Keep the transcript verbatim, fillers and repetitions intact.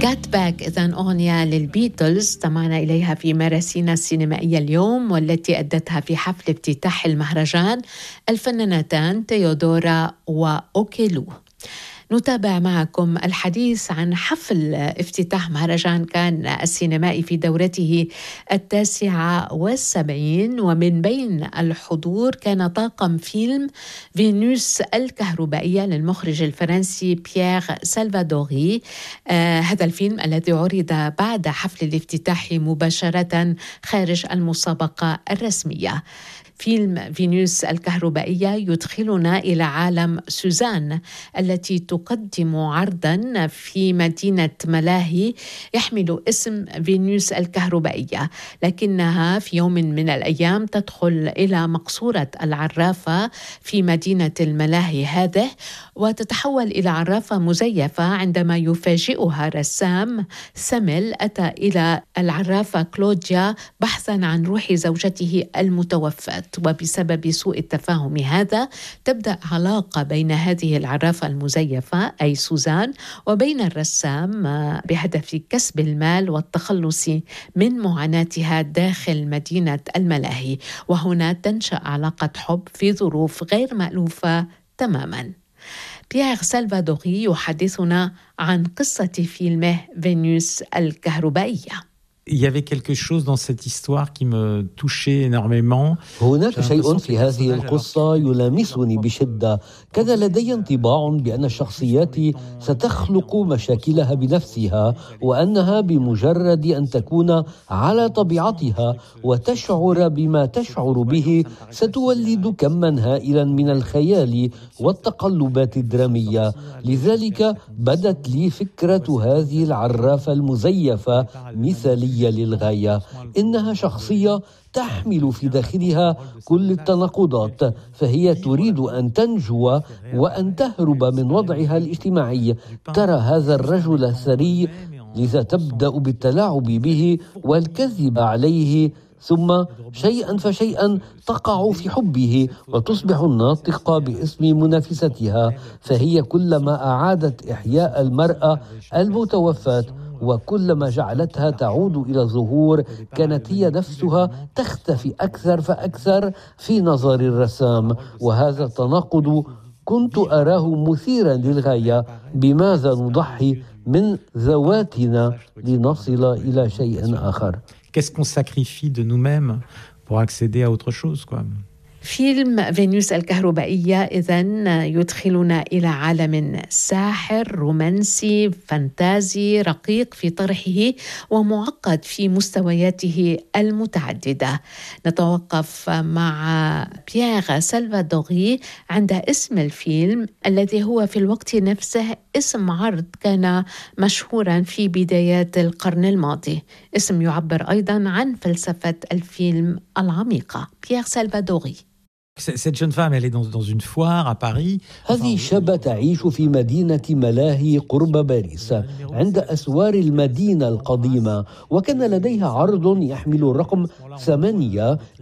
جات باك إذن أغنية للبيتلز استمعنا إليها في مراسينا السينمائية اليوم، والتي أدتها في حفل افتتاح المهرجان الفنانتان تيودورا وأوكيلو. نتابع معكم الحديث عن حفل افتتاح مهرجان كان السينمائي في دورته التاسعة والسبعين، ومن بين الحضور كان طاقم فيلم فينوس الكهربائية للمخرج الفرنسي بيير سالفادوري. آه هذا الفيلم الذي عرض بعد حفل الافتتاح مباشرة خارج المسابقة الرسمية. فيلم فينوس الكهربائية يدخلنا إلى عالم سوزان التي تقدم عرضاً في مدينة ملاهي يحمل اسم فينوس الكهربائية، لكنها في يوم من الأيام تدخل إلى مقصورة العرافة في مدينة الملاهي هذه، وتتحول إلى عرافة مزيفة عندما يفاجئها رسام سمل أتى إلى العرافة كلوديا بحثاً عن روح زوجته المتوفاة. وبسبب سوء التفاهم هذا تبدأ علاقة بين هذه العرافة المزيفة أي سوزان وبين الرسام بهدف كسب المال والتخلص من معاناتها داخل مدينة الملاهي، وهنا تنشأ علاقة حب في ظروف غير مألوفة تماماً. بيير سالفادوري يحدثنا عن قصة فيلمه فينوس الكهربائية. Il y avait quelque chose dans cette histoire qui me touchait énormément. هناك شيء في هذه القصة يلامسني بشدة. كان لدي انطباع بأن الشخصيات ستخلق مشاكلها بنفسها، وأنها بمجرد أن تكون على طبيعتها وتشعر بما تشعر به ستولد كما هائلا من الخيال والتقلبات الدرامية. لذلك بدت لي فكرة هذه العرافة المزيفة مثالية للغاية. إنها شخصية تحمل في داخلها كل التناقضات، فهي تريد أن تنجو وأن تهرب من وضعها الاجتماعي. ترى هذا الرجل الثري، لذا تبدأ بالتلاعب به والكذب عليه، ثم شيئا فشيئا تقع في حبه وتصبح الناطقة باسم منافستها. فهي كلما أعادت إحياء المرأة المتوفاة وكلما جعلتها تعود إلى الظهور كانت هي نفسها تختفي أكثر فأكثر في نظر الرسام. وهذا التناقض كنت أراه مثيرا للغاية. بماذا نضحي من ذواتنا لنصل إلى شيء آخر؟ Qu'est-ce qu'on sacrifie de nous-mêmes pour accéder à autre chose, quoi. فيلم فينوس الكهربائية إذن يدخلنا إلى عالم ساحر رومانسي فانتازي رقيق في طرحه ومعقد في مستوياته المتعددة. نتوقف مع بيير سالفادوري عند اسم الفيلم الذي هو في الوقت نفسه اسم عرض كان مشهورا في بدايات القرن الماضي، اسم يعبر أيضا عن فلسفة الفيلم العميقة. بيير سالفادوري. Cette jeune femme, elle est dans, dans une foire à Paris. هذه الشابة تعيش في مدينة ملاهي قرب باريس عند أسوار المدينة القديمة، وكان لديها عرض يحمل الرقم ثمانية